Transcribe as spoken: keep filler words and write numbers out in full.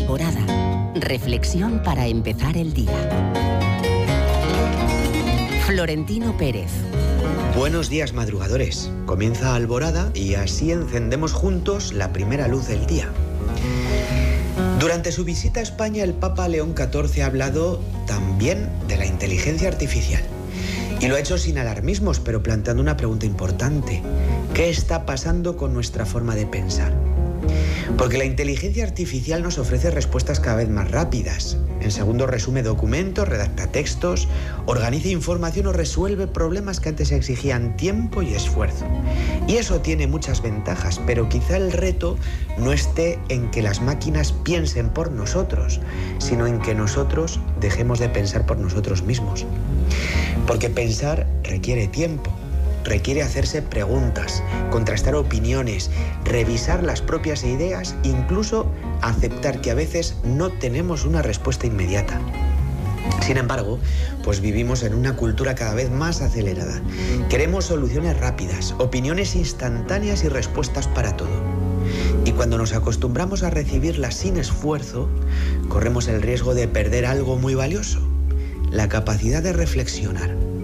Alborada. Reflexión para empezar el día. Florentino Pérez. Buenos días, madrugadores. Comienza Alborada y así encendemos juntos la primera luz del día. Durante su visita a España, el Papa León catorce ha hablado también de la inteligencia artificial. Y lo ha hecho sin alarmismos, pero planteando una pregunta importante. ¿Qué está pasando con nuestra forma de pensar? Porque la inteligencia artificial nos ofrece respuestas cada vez más rápidas. En segundos resume documentos, redacta textos, organiza información o resuelve problemas que antes exigían tiempo y esfuerzo. Y eso tiene muchas ventajas, pero quizá el reto no esté en que las máquinas piensen por nosotros, sino en que nosotros dejemos de pensar por nosotros mismos. Porque pensar requiere tiempo. Requiere hacerse preguntas, contrastar opiniones, revisar las propias ideas, incluso aceptar que a veces no tenemos una respuesta inmediata. Sin embargo, pues vivimos en una cultura cada vez más acelerada. Queremos soluciones rápidas, opiniones instantáneas y respuestas para todo. Y cuando nos acostumbramos a recibirlas sin esfuerzo, corremos el riesgo de perder algo muy valioso: la capacidad de reflexionar.